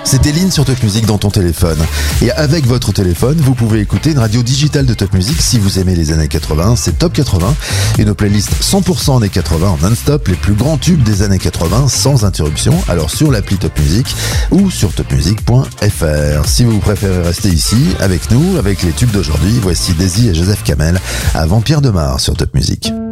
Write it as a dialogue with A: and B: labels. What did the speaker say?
A: C'était Lynn sur Top Music dans ton téléphone. Et avec votre téléphone, vous pouvez écouter une radio digitale de Top Music si vous aimez les années 80. C'est Top 80, une playlist 100% années 80 en non-stop, les plus grands tubes des années 80 sans interruption. Alors sur l'appli Top Music ou sur topmusic.fr. Si vous préférez rester ici avec nous, avec les tubes d'aujourd'hui, voici Daisy et Joseph Kamel à Vampire de Mars sur Top Music.